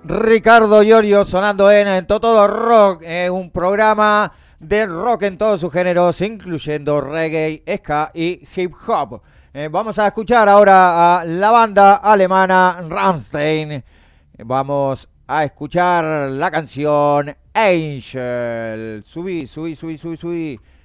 Ricardo Iorio sonando en Todo Rock, un programa de rock en todos sus géneros, incluyendo reggae, ska y hip hop. Vamos a escuchar ahora a la banda alemana Rammstein. Vamos a escuchar la canción Angel. Subí, subí, subí, subí, subí.